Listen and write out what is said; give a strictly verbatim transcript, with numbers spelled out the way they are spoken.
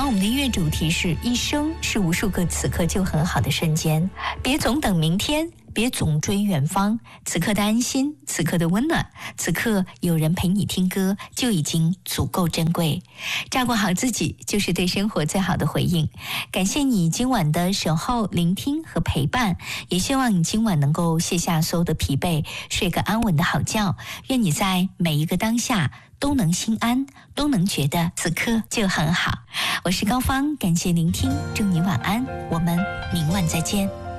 晚我们的音乐主题是一生是无数个此刻就很好的瞬间，别总等明天，别总追远方，此刻的安心，此刻的温暖，此刻有人陪你听歌就已经足够珍贵。照顾好自己就是对生活最好的回应。感谢你今晚的守候、聆听和陪伴，也希望你今晚能够卸下所有的疲惫，睡个安稳的好觉。愿你在每一个当下都能心安，都能觉得此刻就很好。我是高芳，感谢聆听，祝你晚安，我们明晚再见。